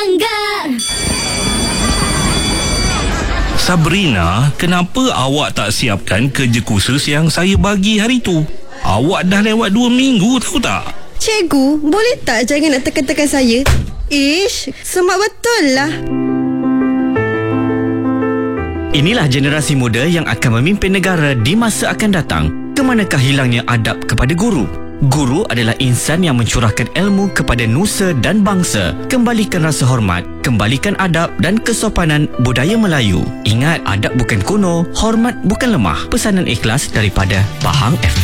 Sabrina, kenapa awak tak siapkan kerja khusus yang saya bagi hari tu? Awak dah lewat 2 minggu, tahu tak? Cikgu, boleh tak jangan nak tekan-tekan saya? Ish, semak betul lah. Inilah generasi muda yang akan memimpin negara di masa akan datang. Kemanakah hilangnya adab kepada guru? Guru adalah insan yang mencurahkan ilmu kepada nusa dan bangsa. Kembalikan rasa hormat, kembalikan adab dan kesopanan budaya Melayu. Ingat, adab bukan kuno, hormat bukan lemah. Pesanan ikhlas daripada Pahang FM.